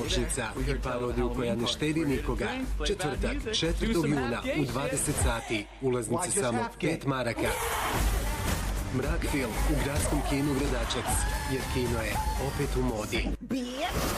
Naučnica i parodiju koja ne štedi nikoga. Četvrtak, 4. juna u 20 sati. Ulaznice samo 5 maraka. Mrak film u gradskom kinu Gradačac, jer kino je opet u modi.